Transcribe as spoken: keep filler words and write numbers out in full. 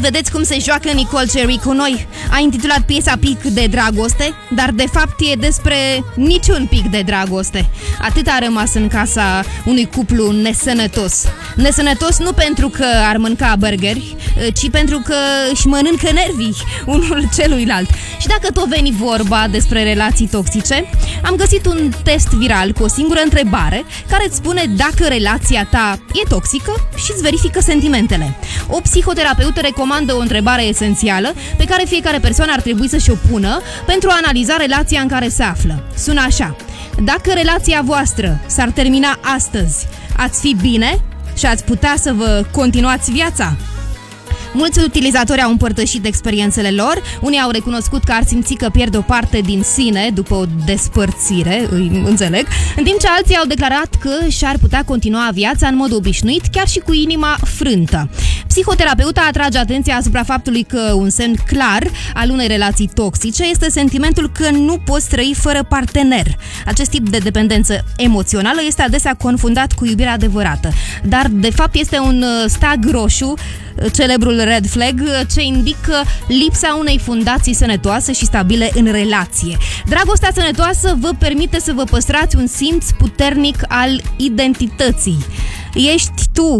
vedeți cum se joacă Nicole Cherry cu noi. A intitulat piesa Pic de dragoste, dar de fapt e despre niciun pic de dragoste. Atât a rămas în casa unui cuplu nesănătos. Nesănătos nu pentru că ar mânca burgeri, ci pentru că își mănâncă nervii unul celuilalt. Și dacă tot veni vorba despre relații toxice, am găsit un test viral cu o singură întrebare care îți spune dacă relația ta e toxică și îți verifică sentimentele. O psihoterapeută recomandă o întrebare esențială pe care fiecare persoană ar trebui să și-o pună pentru a analiza relația în care se află. Sună așa: dacă relația voastră s-ar termina astăzi, ați fi bine și ați putea să vă continuați viața? Mulți utilizatori au împărtășit experiențele lor, unii au recunoscut că ar simți că pierd o parte din sine după o despărțire, îi înțeleg, în timp ce alții au declarat că și-ar putea continua viața în mod obișnuit, chiar și cu inima frântă. Psihoterapeuta atrage atenția asupra faptului că un semn clar al unei relații toxice este sentimentul că nu poți trăi fără partener. Acest tip de dependență emoțională este adesea confundat cu iubirea adevărată, dar de fapt este un stag roșu, celebrul red flag, ce indică lipsa unei fundații sănătoase și stabile în relație. Dragostea sănătoasă vă permite să vă păstrați un simț puternic al identității. Ești tu